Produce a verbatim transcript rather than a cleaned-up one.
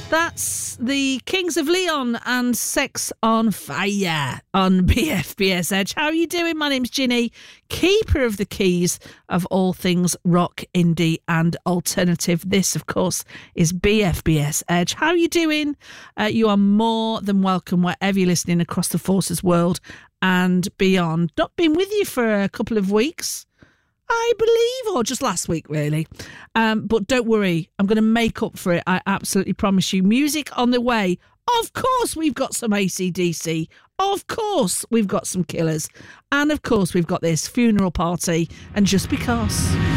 That's the Kings of Leon and Sex on Fire on B F B S Edge. How are you doing? My name's Ginny, keeper of the keys of all things rock, indie and alternative. This, of course, is B F B S Edge. How are you doing? Uh, you are more than welcome wherever you're listening across the Forces world and beyond. Not been with you for a couple of weeks, I believe, or just last week, really. Um, but don't worry, I'm going to make up for it. I absolutely promise you. Music on the way. Of course, we've got some A C D C. Of course, we've got some Killers. And of course, we've got this funeral party. And just because...